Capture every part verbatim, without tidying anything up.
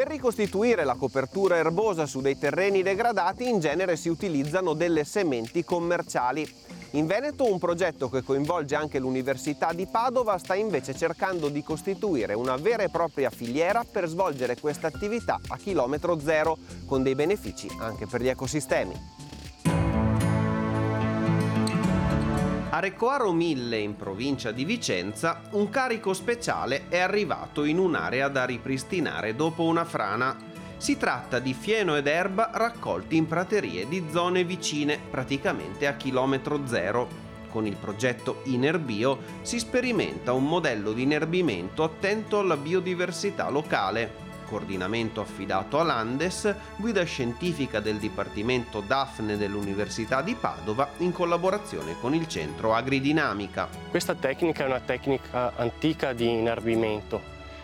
ricostituire la copertura erbosa su dei terreni degradati in genere si utilizzano delle sementi commerciali. In Veneto un progetto che coinvolge anche l'Università di Padova sta invece cercando di costituire una vera e propria filiera per svolgere questa attività a chilometro zero, con dei benefici anche per gli ecosistemi. A Recoaro mille, in provincia di Vicenza, un carico speciale è arrivato in un'area da ripristinare dopo una frana. Si tratta di fieno ed erba raccolti in praterie di zone vicine, praticamente a chilometro zero. Con il progetto Inerbio si sperimenta un modello di inerbimento attento alla biodiversità locale. Coordinamento affidato all'Andes, guida scientifica del Dipartimento Daphne dell'Università di Padova in collaborazione con il Centro Agridinamica. Questa tecnica è una tecnica antica di inerbimento,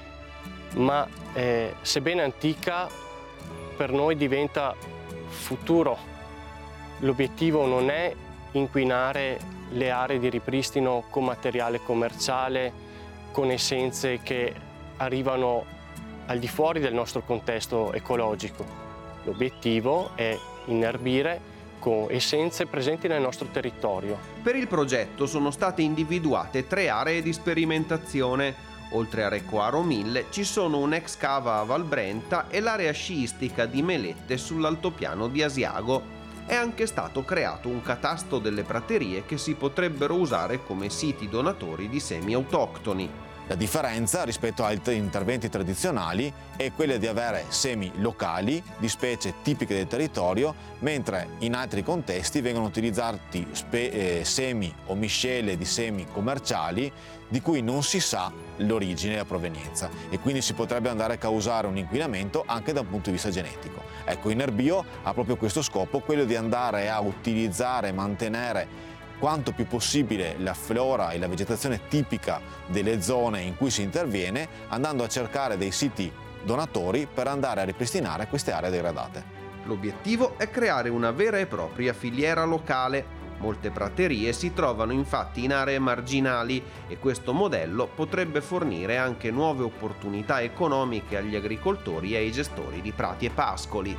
ma eh, sebbene antica per noi diventa futuro. L'obiettivo non è inquinare le aree di ripristino con materiale commerciale, con essenze che arrivano al di fuori del nostro contesto ecologico. L'obiettivo è inerbire con essenze presenti nel nostro territorio. Per il progetto sono state individuate tre aree di sperimentazione. Oltre a Recoaro mille ci sono un'ex cava a Valbrenta e l'area sciistica di Melette sull'altopiano di Asiago. È anche stato creato un catasto delle praterie che si potrebbero usare come siti donatori di semi autoctoni. La differenza rispetto a altri interventi tradizionali è quella di avere semi locali di specie tipiche del territorio, mentre in altri contesti vengono utilizzati spe- eh, semi o miscele di semi commerciali di cui non si sa l'origine e la provenienza, e quindi si potrebbe andare a causare un inquinamento anche da un punto di vista genetico. Ecco, Inerbio ha proprio questo scopo, quello di andare a utilizzare e mantenere quanto più possibile la flora e la vegetazione tipica delle zone in cui si interviene, andando a cercare dei siti donatori per andare a ripristinare queste aree degradate. L'obiettivo è creare una vera e propria filiera locale. Molte praterie si trovano infatti in aree marginali e questo modello potrebbe fornire anche nuove opportunità economiche agli agricoltori e ai gestori di prati e pascoli.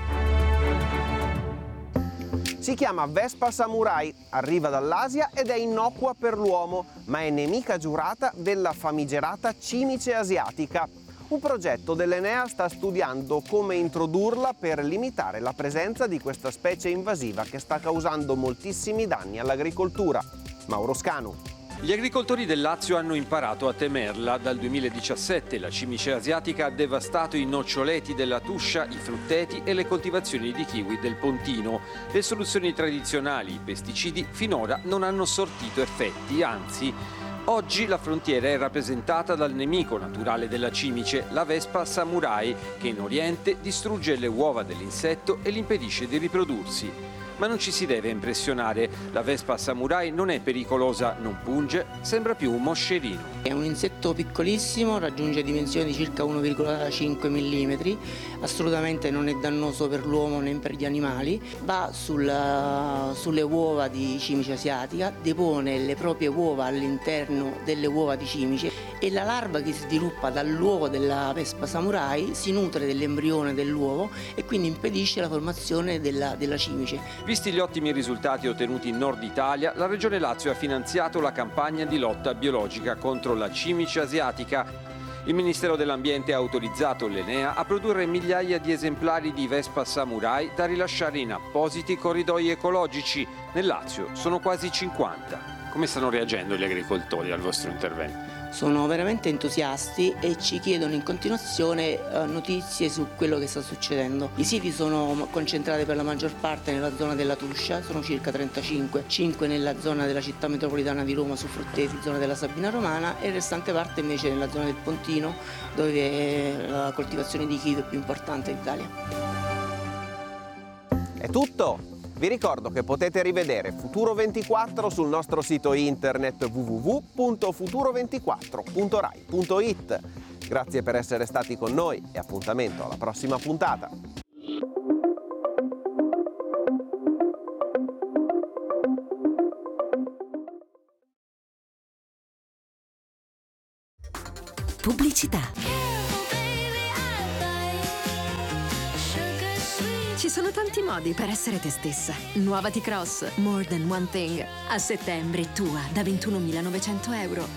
Si chiama Vespa Samurai, arriva dall'Asia ed è innocua per l'uomo, ma è nemica giurata della famigerata cimice asiatica. Un progetto dell'Enea sta studiando come introdurla per limitare la presenza di questa specie invasiva che sta causando moltissimi danni all'agricoltura. Mauro Scanu. Gli agricoltori del Lazio hanno imparato a temerla. Dal duemiladiciassette la cimice asiatica ha devastato i noccioleti della Tuscia, i frutteti e le coltivazioni di kiwi del Pontino. Le soluzioni tradizionali, i pesticidi, finora non hanno sortito effetti, anzi. Oggi la frontiera è rappresentata dal nemico naturale della cimice, la Vespa Samurai, che in Oriente distrugge le uova dell'insetto e gli impedisce di riprodursi. Ma non ci si deve impressionare, la Vespa Samurai non è pericolosa, non punge, sembra più un moscerino. È un insetto piccolissimo, raggiunge dimensioni di circa uno virgola cinque millimetri, assolutamente non è dannoso per l'uomo né per gli animali, va sulla, sulle uova di cimice asiatica, depone le proprie uova all'interno delle uova di cimice e la larva che si sviluppa dall'uovo della Vespa Samurai si nutre dell'embrione dell'uovo e quindi impedisce la formazione della, della cimice. Visti gli ottimi risultati ottenuti in Nord Italia, la Regione Lazio ha finanziato la campagna di lotta biologica contro la cimice asiatica. Il Ministero dell'Ambiente ha autorizzato l'Enea a produrre migliaia di esemplari di Vespa Samurai da rilasciare in appositi corridoi ecologici. Nel Lazio sono quasi cinquanta. Come stanno reagendo gli agricoltori al vostro intervento? Sono veramente entusiasti e ci chiedono in continuazione eh, notizie su quello che sta succedendo. I siti sono concentrati per la maggior parte nella zona della Tuscia, sono circa trentacinque, cinque nella zona della città metropolitana di Roma su Frutteti, zona della Sabina Romana, e il restante parte invece nella zona del Pontino, dove la coltivazione di kiwi è più importante d'Italia. È tutto! Vi ricordo che potete rivedere Futuro ventiquattro sul nostro sito internet w w w punto futuro ventiquattro punto rai punto it. Grazie per essere stati con noi e appuntamento alla prossima puntata. Pubblicità. Ci sono tanti modi per essere te stessa. Nuova T-Cross, More Than One Thing. A settembre, tua, da ventunomilanovecento euro.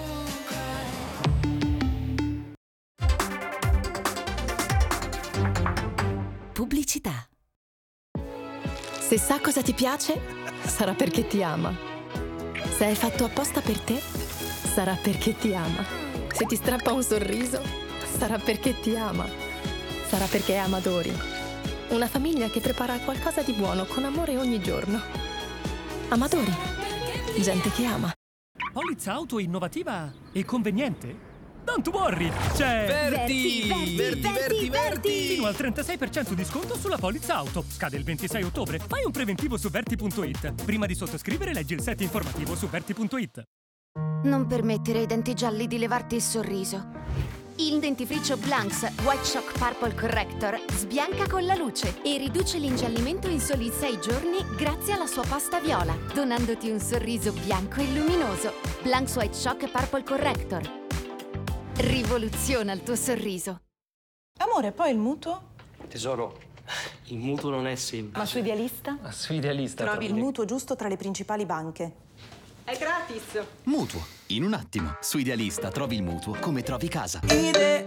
Pubblicità. Se sa cosa ti piace, sarà perché ti ama. Se è fatto apposta per te, sarà perché ti ama. Se ti strappa un sorriso, sarà perché ti ama. Sarà perché è Amadori. Una famiglia che prepara qualcosa di buono con amore ogni giorno. Amadori. Gente che ama. Polizza auto innovativa e conveniente? Don't worry, c'è... Verti! Verti, Verti, Verti, Verti! Fino al trentasei per cento di sconto sulla polizza auto. Scade il ventisei ottobre. Fai un preventivo su Verti punto it. Prima di sottoscrivere leggi il set informativo su Verti punto it. Non permettere ai denti gialli di levarti il sorriso. Il dentifricio Blanks White Shock Purple Corrector sbianca con la luce e riduce l'ingiallimento in soli sei giorni grazie alla sua pasta viola, donandoti un sorriso bianco e luminoso. Blanks White Shock Purple Corrector. Rivoluziona il tuo sorriso. Amore, poi il mutuo? Tesoro, il mutuo non è semplice. Ma su Idealista? Ma su Idealista Trovi il mutuo giusto tra le principali banche. È gratis. Mutuo. In un attimo. Su Idealista trovi il mutuo come trovi casa. Ide